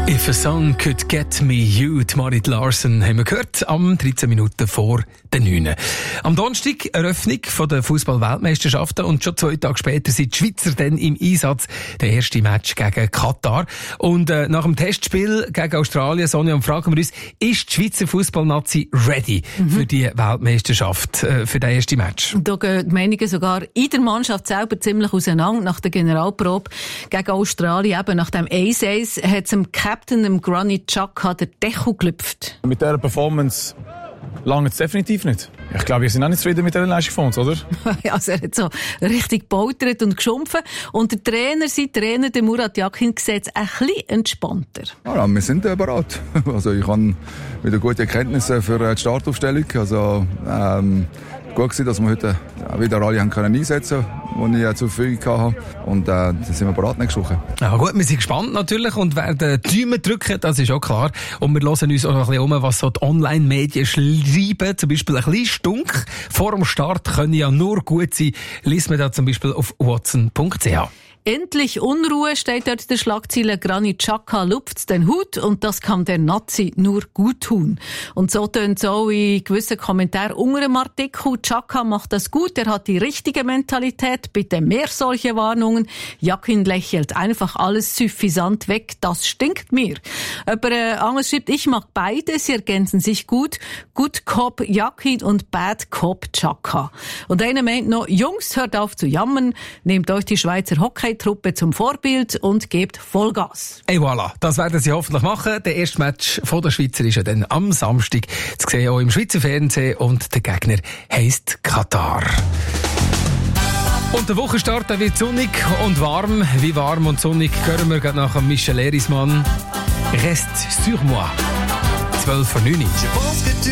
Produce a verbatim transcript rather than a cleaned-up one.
If a song could get me you, die Marit Larsen, haben wir gehört, am dreizehn Minuten vor den neun. Am Donnerstag Eröffnung der Fußball-Weltmeisterschaften und schon zwei Tage später sind die Schweizer dann im Einsatz. Der erste Match gegen Katar. Und äh, nach dem Testspiel gegen Australien, Sonja, fragen wir uns, ist die Schweizer Fußballnazi ready mhm. für die Weltmeisterschaft, äh, für den ersten Match? Da gehen die Meinungen sogar in der Mannschaft selber ziemlich auseinander. Nach der Generalprobe gegen Australien, eben nach dem eins eins, hat es dem Captain, dem Granit Xhaka, der Deckel gelüpft. Mit dieser Performance lange es definitiv nicht. Ich glaube, wir sind auch nicht zufrieden mit dieser Leistung von uns, oder? Also er hat so richtig gebautert und geschumpfen. Und der Trainer, sein Trainer, der Murat Yakin, sieht es ein bisschen entspannter. Ja, wir sind äh, bereit. Also ich habe wieder gute Erkenntnisse für die Startaufstellung. Also ähm, gut gewesen, dass wir heute wieder alle haben können einsetzen können, die ich zur Verfügung hatte. Und äh, dann sind wir bereit nächste Woche. Ja gut, wir sind gespannt natürlich und werden Däumen drücken, das ist auch klar. Und wir hören uns auch noch ein bisschen um, was so die Online-Medien schreiben. Zum Beispiel ein bisschen Stunk vor dem Start können ja nur gut sein. Liest man da zum Beispiel auf watson punkt c h. Endlich Unruhe, steht dort in der Schlagzeile. Granit Xhaka lupft den Hut und das kann der Nazi nur gut tun. Und so tönt es auch in gewissen Kommentaren unter dem Artikel. Xhaka macht das gut, er hat die richtige Mentalität, bitte mehr solche Warnungen. Yakin lächelt einfach alles suffisant weg, das stinkt mir. Aber äh, anders schreibt, ich mag beide, sie ergänzen sich gut. Good Cop Yakin und Bad Cop Xhaka. Und einer meint noch, Jungs, hört auf zu jammern, nehmt euch die Schweizer Hockey Truppe zum Vorbild und gebt Vollgas. Et voilà, das werden sie hoffentlich machen. Der erste Match von der Schweizer ist ja dann am Samstag zu sehen, auch im Schweizer Fernsehen. Und der Gegner heisst Katar. Und der Wochenstart der wird sonnig und warm. Wie warm und sonnig hören wir gerade nach Michel Erismann. Reste sur moi. zwölf vor neun.